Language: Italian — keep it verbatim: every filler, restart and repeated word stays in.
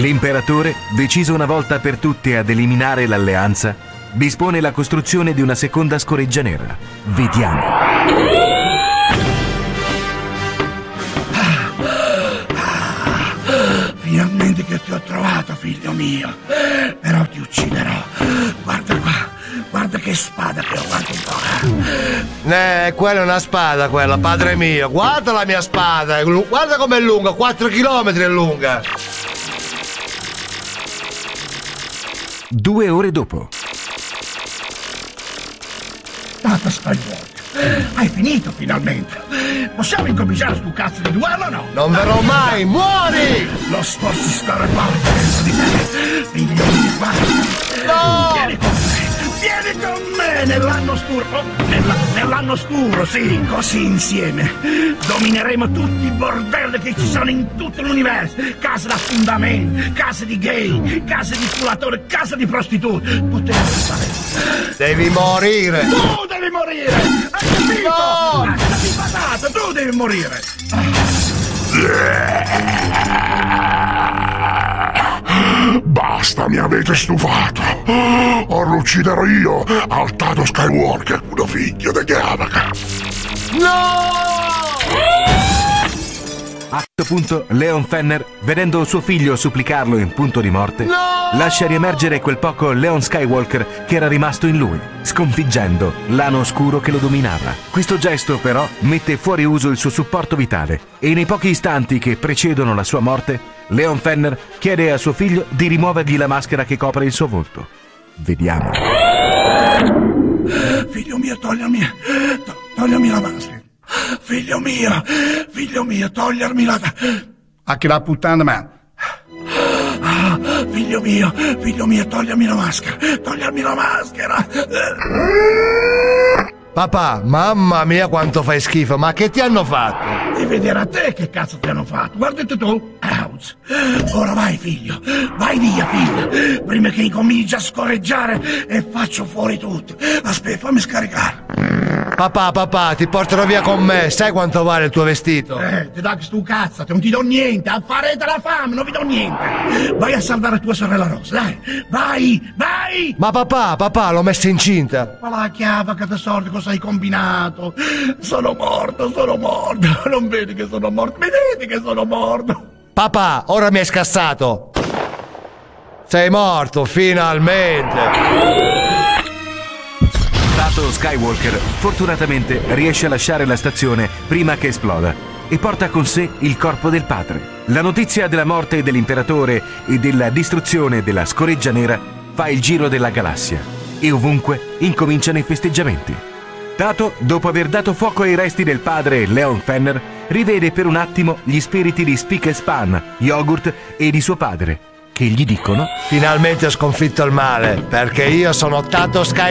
L'imperatore, deciso una volta per tutte ad eliminare l'alleanza, dispone la costruzione di una seconda scoreggia nera. Vediamo. Finalmente che ti ho trovato, figlio mio. Però ti ucciderò. Guarda qua, guarda che spada che ho, guarda un po'. Eh, quella è una spada, quella, padre mio. Guarda la mia spada, guarda com'è lunga, quattro chilometri è lunga. Due ore dopo. Tata Skywalker, hai finito finalmente. Possiamo incominciare sto cazzo di duello o no? Non verrò mai, muori! Lo sforzo scarabale penso di te. Figlio mio, guarda. No! Vieni con me, vieni con me nell'anno scuro. Oh, nella, nell'anno scuro, sì, così insieme domineremo tutti i bordelli che ci sono in tutto l'universo. Case da affondamento, case di gay, case di culatori, case di prostitute. Tutte le cose. Devi morire! Tu devi morire! Hai capito? No! Lasciati patata, tu devi morire! Basta, mi avete stufato. Ora lo ucciderò io, al Tato Skywalker, quello figlio di Galaga. No! A questo punto Leon Fenner, vedendo suo figlio supplicarlo in punto di morte, No! lascia riemergere quel poco Leon Skywalker che era rimasto in lui, sconfiggendo l'ano oscuro che lo dominava. Questo gesto però mette fuori uso il suo supporto vitale e nei pochi istanti che precedono la sua morte, Leon Fenner chiede a suo figlio di rimuovergli la maschera che copre il suo volto. Vediamo. Figlio mio, togliermi, to- togliermi la maschera. Figlio mio, figlio mio, togliermi la... A che la puttana, man. Ah, figlio mio, figlio mio, togliermi la maschera, togliermi la maschera. Papà, mamma mia quanto fai schifo, ma che ti hanno fatto? E vedere a te che cazzo ti hanno fatto. Guardate tu. Ouch. Ora vai, figlio. Vai via, figlio. Prima che incominci a scorreggiare e faccio fuori tutto. Aspetta, fammi scaricare. Papà, papà, ti porterò via con me, sai quanto vale il tuo vestito? Eh, ti dà stu cazzo, non ti do niente. Farete la fame, non vi do niente. Vai a salvare tua sorella Rosa, dai. Vai, vai. Ma papà, papà, l'ho messa incinta. Ma la chiava che ti sordi, cosa hai combinato? Sono morto, sono morto. Non vedi che sono morto? Mi vedi che sono morto? Papà, ora mi hai scassato. Sei morto, finalmente. Tato Skywalker fortunatamente riesce a lasciare la stazione prima che esploda e porta con sé il corpo del padre. La notizia della morte dell'imperatore e della distruzione della scoreggia nera fa il giro della galassia e ovunque incominciano i festeggiamenti. Tato, dopo aver dato fuoco ai resti del padre Leon Fenner, rivede per un attimo gli spiriti di Spick e Span, Yogurt e di suo padre, che gli dicono: finalmente ho sconfitto il male, perché io sono Tato Skywalker.